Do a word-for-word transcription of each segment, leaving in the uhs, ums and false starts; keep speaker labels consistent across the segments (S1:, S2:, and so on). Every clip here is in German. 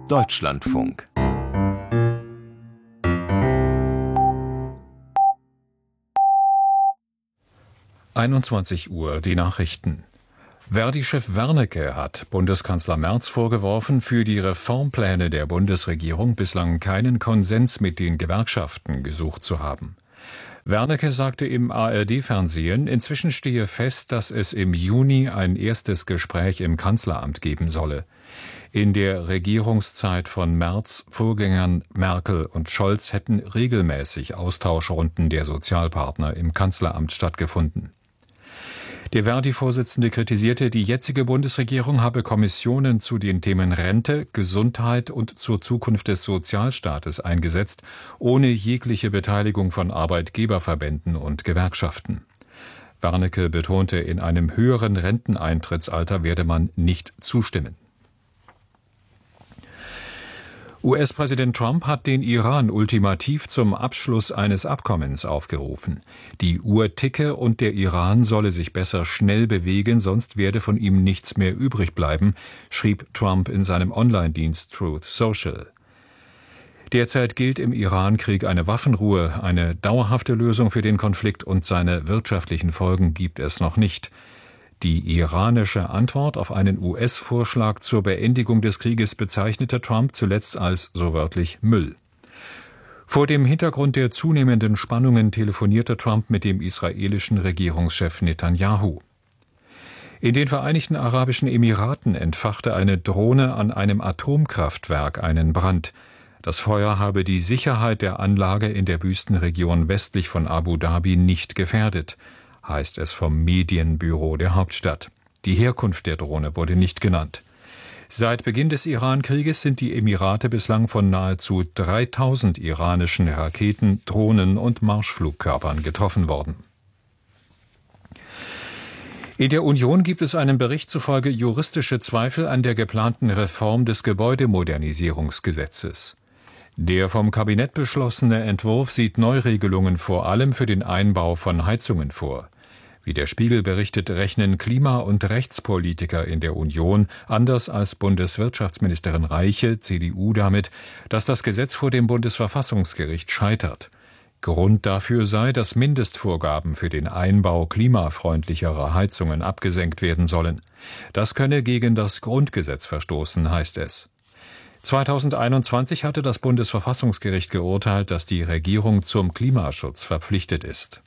S1: Deutschlandfunk.
S2: einundzwanzig Uhr, die Nachrichten. Verdi-Chef Wernicke hat Bundeskanzler Merz vorgeworfen, für die Reformpläne der Bundesregierung bislang keinen Konsens mit den Gewerkschaften gesucht zu haben. Wernicke sagte im A R D-Fernsehen, inzwischen stehe fest, dass es im Juni ein erstes Gespräch im Kanzleramt geben solle. In der Regierungszeit von Merz, Vorgängern Merkel und Scholz hätten regelmäßig Austauschrunden der Sozialpartner im Kanzleramt stattgefunden. Der Verdi-Vorsitzende kritisierte, die jetzige Bundesregierung habe Kommissionen zu den Themen Rente, Gesundheit und zur Zukunft des Sozialstaates eingesetzt, ohne jegliche Beteiligung von Arbeitgeberverbänden und Gewerkschaften. Wernicke betonte, in einem höheren Renteneintrittsalter werde man nicht zustimmen. U S-Präsident Trump hat den Iran ultimativ zum Abschluss eines Abkommens aufgerufen. Die Uhr ticke und der Iran solle sich besser schnell bewegen, sonst werde von ihm nichts mehr übrig bleiben, schrieb Trump in seinem Online-Dienst Truth Social. Derzeit gilt im Iran-Krieg eine Waffenruhe. Eine dauerhafte Lösung für den Konflikt und seine wirtschaftlichen Folgen gibt es noch nicht. Die iranische Antwort auf einen U S-Vorschlag zur Beendigung des Krieges bezeichnete Trump zuletzt als so wörtlich Müll. Vor dem Hintergrund der zunehmenden Spannungen telefonierte Trump mit dem israelischen Regierungschef Netanyahu. In den Vereinigten Arabischen Emiraten entfachte eine Drohne an einem Atomkraftwerk einen Brand. Das Feuer habe die Sicherheit der Anlage in der Wüstenregion westlich von Abu Dhabi nicht gefährdet, heißt es vom Medienbüro der Hauptstadt. Die Herkunft der Drohne wurde nicht genannt. Seit Beginn des Iran-Krieges sind die Emirate bislang von nahezu dreitausend iranischen Raketen, Drohnen und Marschflugkörpern getroffen worden. In der Union gibt es einem Bericht zufolge juristische Zweifel an der geplanten Reform des Gebäudemodernisierungsgesetzes. Der vom Kabinett beschlossene Entwurf sieht Neuregelungen vor allem für den Einbau von Heizungen vor. Wie der Spiegel berichtet, rechnen Klima- und Rechtspolitiker in der Union, anders als Bundeswirtschaftsministerin Reiche, C D U, damit, dass das Gesetz vor dem Bundesverfassungsgericht scheitert. Grund dafür sei, dass Mindestvorgaben für den Einbau klimafreundlicherer Heizungen abgesenkt werden sollen. Das könne gegen das Grundgesetz verstoßen, heißt es. zweitausendeinundzwanzig hatte das Bundesverfassungsgericht geurteilt, dass die Regierung zum Klimaschutz verpflichtet ist.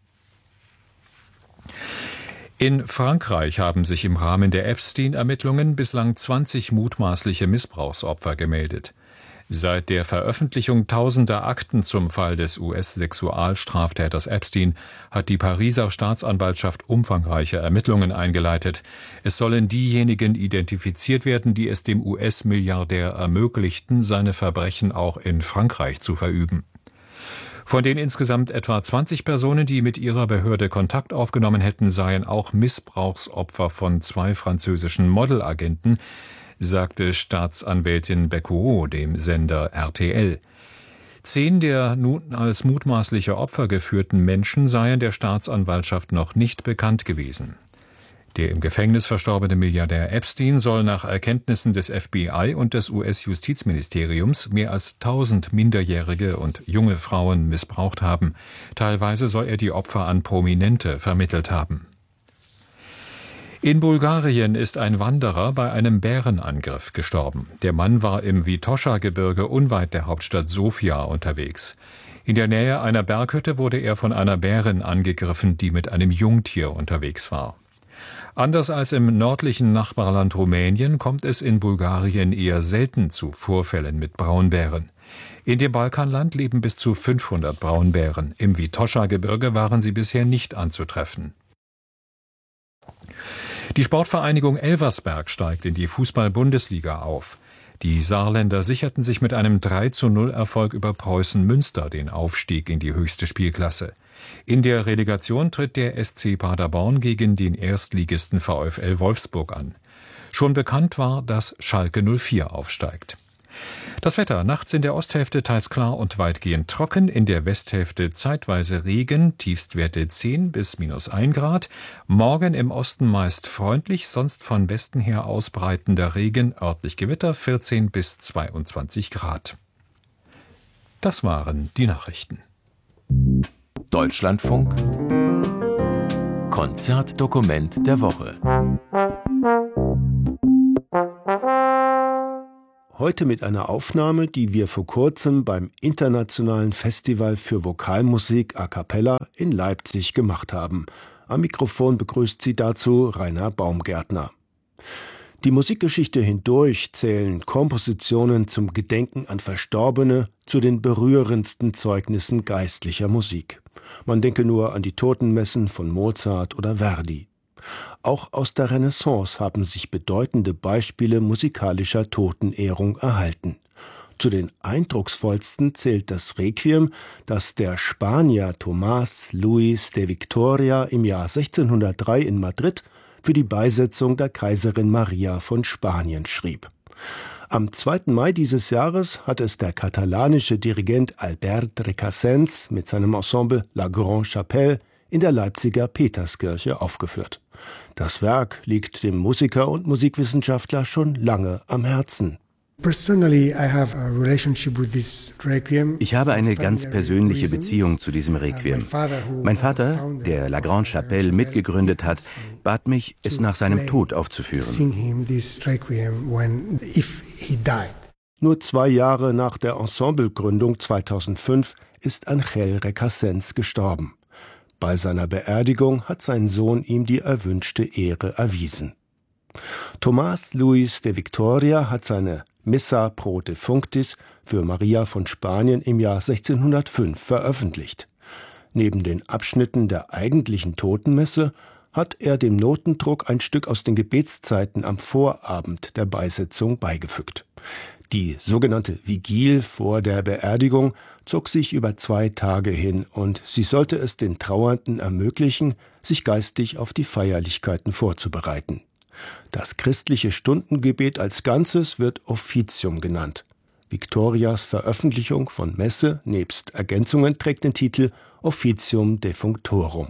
S2: In Frankreich haben sich im Rahmen der Epstein-Ermittlungen bislang zwanzig mutmaßliche Missbrauchsopfer gemeldet. Seit der Veröffentlichung tausender Akten zum Fall des U S-Sexualstraftäters Epstein hat die Pariser Staatsanwaltschaft umfangreiche Ermittlungen eingeleitet. Es sollen diejenigen identifiziert werden, die es dem U S-Milliardär ermöglichten, seine Verbrechen auch in Frankreich zu verüben. Von den insgesamt etwa zwanzig Personen, die mit ihrer Behörde Kontakt aufgenommen hätten, seien auch Missbrauchsopfer von zwei französischen Modelagenten, sagte Staatsanwältin Becquerot dem Sender R T L. Zehn der nun als mutmaßliche Opfer geführten Menschen seien der Staatsanwaltschaft noch nicht bekannt gewesen. Der im Gefängnis verstorbene Milliardär Epstein soll nach Erkenntnissen des F B I und des U S-Justizministeriums mehr als tausend Minderjährige und junge Frauen missbraucht haben. Teilweise soll er die Opfer an Prominente vermittelt haben. In Bulgarien ist ein Wanderer bei einem Bärenangriff gestorben. Der Mann war im Vitosha-Gebirge unweit der Hauptstadt Sofia unterwegs. In der Nähe einer Berghütte wurde er von einer Bärin angegriffen, die mit einem Jungtier unterwegs war. Anders als im nördlichen Nachbarland Rumänien kommt es in Bulgarien eher selten zu Vorfällen mit Braunbären. In dem Balkanland leben bis zu fünfhundert Braunbären. Im Vitosha-Gebirge waren sie bisher nicht anzutreffen. Die Sportvereinigung Elversberg steigt in die Fußball-Bundesliga auf. Die Saarländer sicherten sich mit einem drei zu null Erfolg über Preußen Münster den Aufstieg in die höchste Spielklasse. In der Relegation tritt der S C Paderborn gegen den Erstligisten VfL Wolfsburg an. Schon bekannt war, dass Schalke null vier aufsteigt. Das Wetter: nachts in der Osthälfte teils klar und weitgehend trocken, in der Westhälfte zeitweise Regen, Tiefstwerte zehn bis minus ein Grad. Morgen im Osten meist freundlich, sonst von Westen her ausbreitender Regen, örtlich Gewitter, vierzehn bis zweiundzwanzig Grad. Das waren die Nachrichten.
S1: Deutschlandfunk Konzertdokument der Woche.
S3: Heute mit einer Aufnahme, die wir vor kurzem beim Internationalen Festival für Vokalmusik a cappella in Leipzig gemacht haben. Am Mikrofon begrüßt Sie dazu Rainer Baumgärtner. Die Musikgeschichte hindurch zählen Kompositionen zum Gedenken an Verstorbene zu den berührendsten Zeugnissen geistlicher Musik. Man denke nur an die Totenmessen von Mozart oder Verdi. Auch aus der Renaissance haben sich bedeutende Beispiele musikalischer Totenehrung erhalten. Zu den eindrucksvollsten zählt das Requiem, das der Spanier Tomás Luis de Victoria im Jahr sechzehnhundertdrei in Madrid für die Beisetzung der Kaiserin Maria von Spanien schrieb. Am zweiten Mai dieses Jahres hat es der katalanische Dirigent Albert Recasens mit seinem Ensemble La Grande Chapelle in der Leipziger Peterskirche aufgeführt. Das Werk liegt dem Musiker und Musikwissenschaftler schon lange am Herzen.
S4: Ich habe eine ganz persönliche Beziehung zu diesem Requiem. Mein Vater, der La Grande Chapelle mitgegründet hat, bat mich, es nach seinem Tod aufzuführen.
S3: Nur zwei Jahre nach der Ensemblegründung zweitausendfünf ist Ángel Recasens gestorben. Bei seiner Beerdigung hat sein Sohn ihm die erwünschte Ehre erwiesen. Tomás Luis de Victoria hat seine Missa pro Defunctis für Maria von Spanien im Jahr sechzehnhundertfünf veröffentlicht. Neben den Abschnitten der eigentlichen Totenmesse hat er dem Notendruck ein Stück aus den Gebetszeiten am Vorabend der Beisetzung beigefügt. Die sogenannte Vigil vor der Beerdigung zog sich über zwei Tage hin und sie sollte es den Trauernden ermöglichen, sich geistig auf die Feierlichkeiten vorzubereiten. Das christliche Stundengebet als Ganzes wird Offizium genannt. Victorias Veröffentlichung von Messe nebst Ergänzungen trägt den Titel Officium Defunctorum.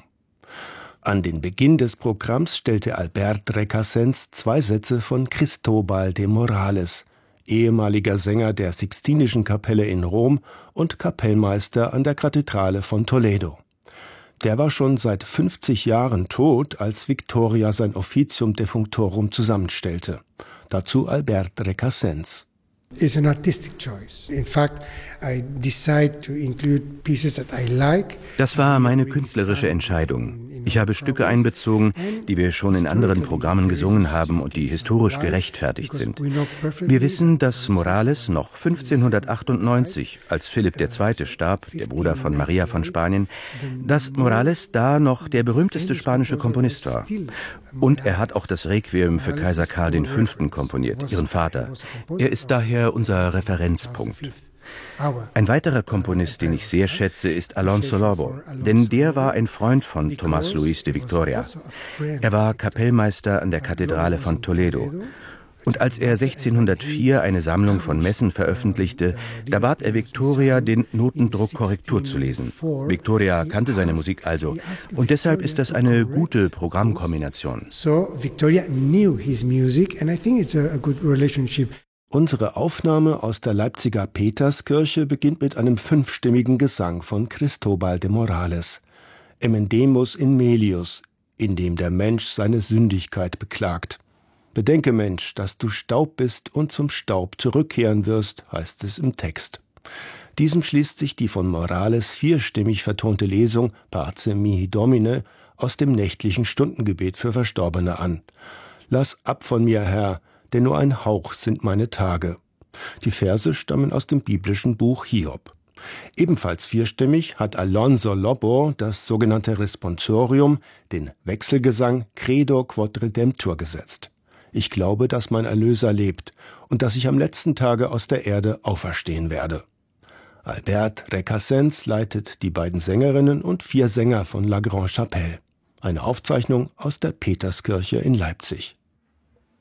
S3: An den Beginn des Programms stellte Albert Recasens zwei Sätze von Cristóbal de Morales, ehemaliger Sänger der Sixtinischen Kapelle in Rom und Kapellmeister an der Kathedrale von Toledo. Der war schon seit fünfzig Jahren tot, als Victoria sein Officium Defunctorum zusammenstellte. Dazu Albert Recasens.
S5: It's an artistic choice. In fact, I decide to include pieces that I like.
S4: Das war meine künstlerische Entscheidung. Ich habe Stücke einbezogen, die wir schon in anderen Programmen gesungen haben und die historisch gerechtfertigt sind. Wir wissen, dass Morales noch fünfzehnhundertachtundneunzig, als Philipp der Zweite starb, der Bruder von Maria von Spanien, dass Morales da noch der berühmteste spanische Komponist war. Und er hat auch das Requiem für Kaiser Karl der Fünfte komponiert, ihren Vater. Er ist daher unser Referenzpunkt. Ein weiterer Komponist, den ich sehr schätze, ist Alonso Lobo, denn der war ein Freund von Tomás Luis de Victoria. Er war Kapellmeister an der Kathedrale von Toledo. Und als er sechzehnhundertvier eine Sammlung von Messen veröffentlichte, da bat er Victoria, den Notendruck Korrektur zu lesen. Victoria kannte seine Musik also, und deshalb ist das eine gute Programmkombination.
S5: So Victoria knew his music and I think it's a good relationship.
S3: Unsere Aufnahme aus der Leipziger Peterskirche beginnt mit einem fünfstimmigen Gesang von Cristóbal de Morales. Emendemus in melius, in dem der Mensch seine Sündigkeit beklagt. Bedenke, Mensch, dass du Staub bist und zum Staub zurückkehren wirst, heißt es im Text. Diesem schließt sich die von Morales vierstimmig vertonte Lesung Pace mihi Domine aus dem nächtlichen Stundengebet für Verstorbene an. Lass ab von mir, Herr, denn nur ein Hauch sind meine Tage. Die Verse stammen aus dem biblischen Buch Hiob. Ebenfalls vierstimmig hat Alonso Lobo das sogenannte Responsorium, den Wechselgesang Credo quod Redemptor gesetzt. Ich glaube, dass mein Erlöser lebt und dass ich am letzten Tage aus der Erde auferstehen werde. Albert Recasens leitet die beiden Sängerinnen und vier Sänger von La Grande Chapelle. Eine Aufzeichnung aus der Peterskirche in Leipzig.